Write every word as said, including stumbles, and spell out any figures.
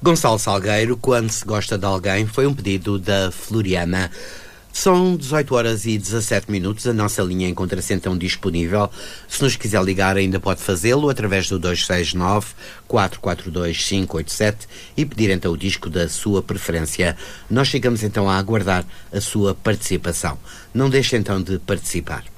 Gonçalo Salgueiro, Quando se gosta de alguém, foi um pedido da Floriana. São dezoito horas e dezassete minutos, a nossa linha encontra-se então disponível. Se nos quiser ligar ainda pode fazê-lo através do dois seis nove, quatro quatro dois, cinco oito sete e pedir então o disco da sua preferência. Nós chegamos então a aguardar a sua participação. Não deixe então de participar.